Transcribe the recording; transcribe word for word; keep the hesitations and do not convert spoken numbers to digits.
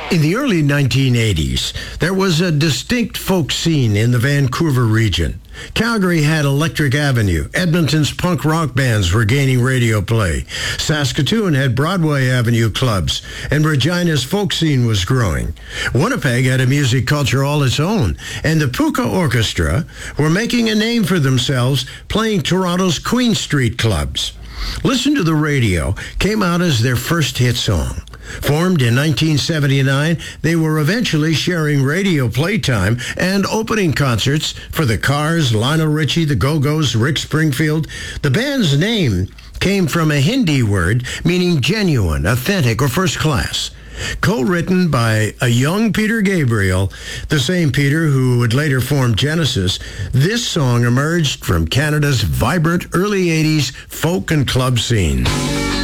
In the early nineteen eighties, there was a distinct folk scene in the Vancouver region. Calgary had Electric Avenue. Edmonton's punk rock bands were gaining radio play. Saskatoon had Broadway Avenue clubs, and Regina's folk scene was growing. Winnipeg had a music culture all its own, and the Puka Orchestra were making a name for themselves playing Toronto's Queen Street clubs. Listen to the Radio came out as their first hit song. Formed in nineteen seventy-nine, they were eventually sharing radio playtime and opening concerts for the Cars, Lionel Richie, the Go-Go's, Rick Springfield. The band's name came from a Hindi word meaning genuine, authentic, or first class. Co-written by a young Peter Gabriel, the same Peter who would later form Genesis, this song emerged from Canada's vibrant early eighties folk and club scene.